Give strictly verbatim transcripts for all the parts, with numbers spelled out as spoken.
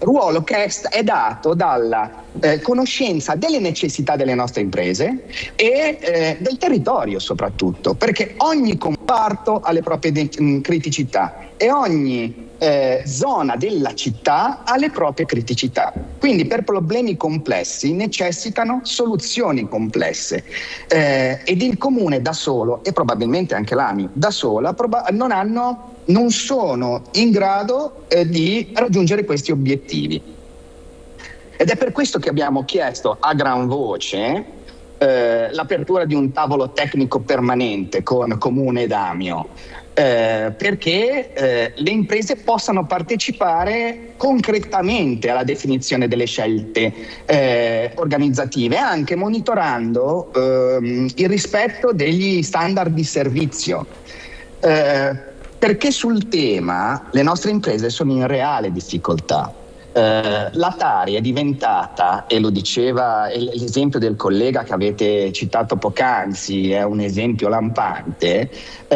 ruolo che è, è dato dalla eh, conoscenza delle necessità delle nostre imprese e eh, del territorio soprattutto, perché ogni comparto ha le proprie de- criticità e ogni Eh, zona della città ha le proprie criticità, quindi per problemi complessi necessitano soluzioni complesse eh, ed il comune da solo e probabilmente anche l'A M I da sola proba- non hanno non sono in grado eh, di raggiungere questi obiettivi, ed è per questo che abbiamo chiesto a gran voce eh, l'apertura di un tavolo tecnico permanente con Comune ed Amio, Eh, perché eh, le imprese possano partecipare concretamente alla definizione delle scelte eh, organizzative, anche monitorando ehm, il rispetto degli standard di servizio. Eh, perché sul tema le nostre imprese sono in reale difficoltà. Uh, la Tari è diventata, e lo diceva l'esempio del collega che avete citato poc'anzi, è un esempio lampante,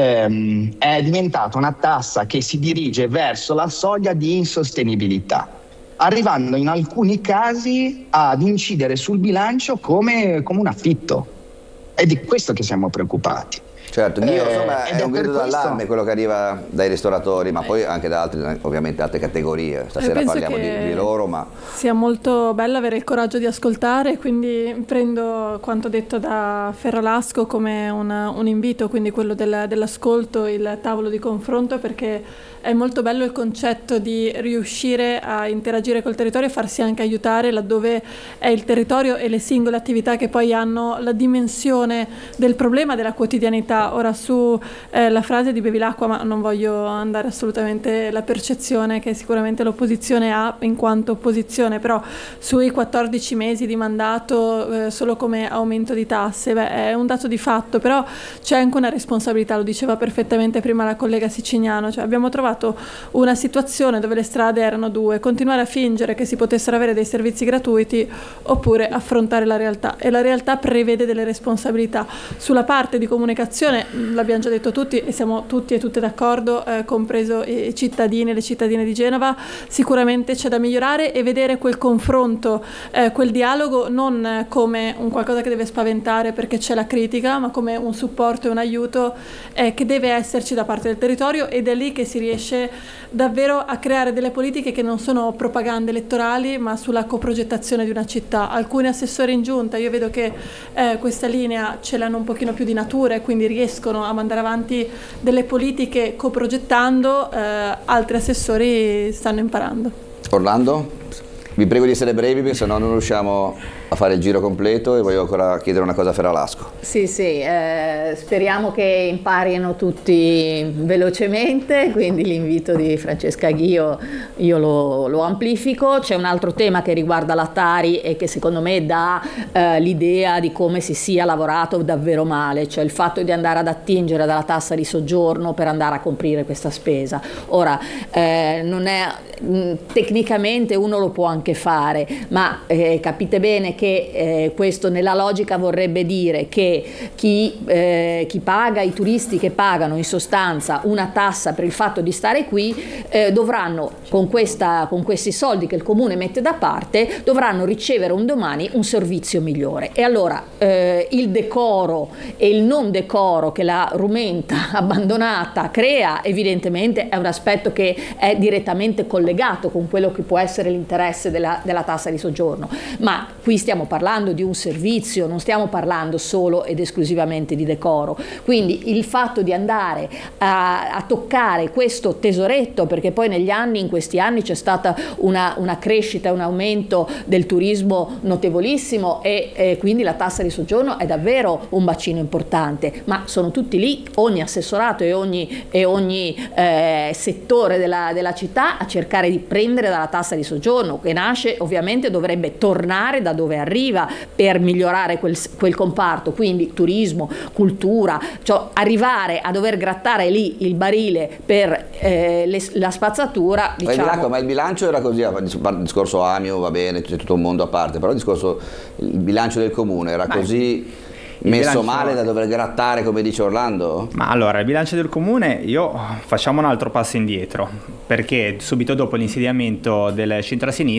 um, è diventata una tassa che si dirige verso la soglia di insostenibilità, arrivando in alcuni casi ad incidere sul bilancio come, come un affitto. È di questo che siamo preoccupati. Certo, io, insomma, eh, è un grido questo... d'allarme quello che arriva dai ristoratori, ma poi anche da altri, ovviamente altre categorie. Stasera parliamo di, di loro, ma sia molto bello avere il coraggio di ascoltare, quindi prendo quanto detto da Ferralasco come una, un invito, quindi quello del, dell'ascolto, il tavolo di confronto, perché è molto bello il concetto di riuscire a interagire col territorio e farsi anche aiutare laddove è il territorio e le singole attività che poi hanno la dimensione del problema della quotidianità. Ora su eh, la frase di bevi l'acqua, ma non voglio andare assolutamente la percezione che sicuramente l'opposizione ha in quanto opposizione, però sui quattordici mesi di mandato eh, solo come aumento di tasse, beh, è un dato di fatto, però c'è anche una responsabilità, lo diceva perfettamente prima la collega Siciniano, cioè abbiamo trovato una situazione dove le strade erano due: continuare a fingere che si potessero avere dei servizi gratuiti oppure affrontare la realtà, e la realtà prevede delle responsabilità. Sulla parte di comunicazione l'abbiamo già detto tutti e siamo tutti e tutte d'accordo, eh, compreso i cittadini e le cittadine di Genova, sicuramente c'è da migliorare e vedere quel confronto, eh, quel dialogo non come un qualcosa che deve spaventare perché c'è la critica, ma come un supporto e un aiuto eh, che deve esserci da parte del territorio, ed è lì che si riesce davvero a creare delle politiche che non sono propagande elettorali ma sulla coprogettazione di una città. Alcuni assessori in giunta, io vedo che eh, questa linea ce l'hanno un pochino più di natura e quindi riescono a mandare avanti delle politiche coprogettando, eh, altri assessori stanno imparando. Orlando, vi prego di essere brevi perché sennò non riusciamo a fare il giro completo, e voglio ancora chiedere una cosa a Ferralasco. Sì, sì, eh, speriamo che imparino tutti velocemente, quindi l'invito di Francesca Ghio io lo, lo amplifico. C'è un altro tema che riguarda la Tari e che secondo me dà eh, l'idea di come si sia lavorato davvero male, cioè il fatto di andare ad attingere dalla tassa di soggiorno per andare a coprire questa spesa. Ora, eh, non è mh, tecnicamente uno lo può anche fare, ma eh, capite bene che eh, questo nella logica vorrebbe dire che chi, eh, chi paga, i turisti che pagano in sostanza una tassa per il fatto di stare qui, eh, dovranno con, questa, con questi soldi che il comune mette da parte, dovranno ricevere un domani un servizio migliore. E allora eh, il decoro e il non decoro che la rumenta abbandonata crea evidentemente è un aspetto che è direttamente collegato con quello che può essere l'interesse della, della tassa di soggiorno, ma qui stiamo parlando di un servizio, non stiamo parlando solo ed esclusivamente di decoro. Quindi il fatto di andare a, a toccare questo tesoretto, perché poi negli anni, in questi anni c'è stata una, una crescita, un aumento del turismo notevolissimo e, e quindi la tassa di soggiorno è davvero un bacino importante, ma sono tutti lì, ogni assessorato e ogni, e ogni eh, settore della, della città a cercare di prendere dalla tassa di soggiorno, che nasce ovviamente, dovrebbe tornare da dove arriva per migliorare quel, quel comparto, quindi turismo, cultura, cioè arrivare a dover grattare lì il barile per eh, le, la spazzatura, diciamo. Ma il bilancio era così, il discorso Amio va bene, c'è tutto un mondo a parte, però il discorso, il bilancio del comune era ma così messo bilancio... male da dover grattare, come dice Orlando? Ma allora, il bilancio del comune, io facciamo un altro passo indietro, perché subito dopo l'insediamento del centro-sinistra